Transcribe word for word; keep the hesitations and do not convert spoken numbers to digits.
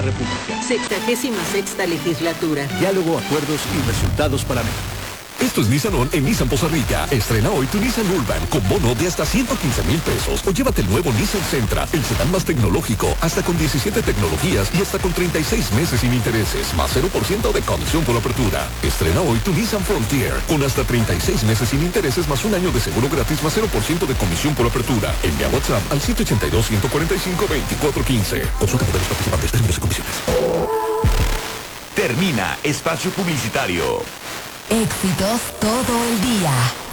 República. Sexagésima sexta legislatura. Diálogo, acuerdos y resultados para México. Esto es Nissan On en Nissan Poza Rica. Estrena hoy tu Nissan Urban con bono de hasta ciento quince mil pesos. O llévate el nuevo Nissan Sentra, el sedán más tecnológico, hasta con diecisiete tecnologías y hasta con treinta y seis meses sin intereses, más cero por ciento de comisión por apertura. Estrena hoy tu Nissan Frontier, con hasta treinta y seis meses sin intereses, más un año de seguro gratis, más cero por ciento de comisión por apertura. Envía WhatsApp al siete ocho dos, uno cuatro cinco, dos cuatro uno cinco. Consulta modelos participantes, términos y condiciones. Termina espacio publicitario. Éxitos todo el día.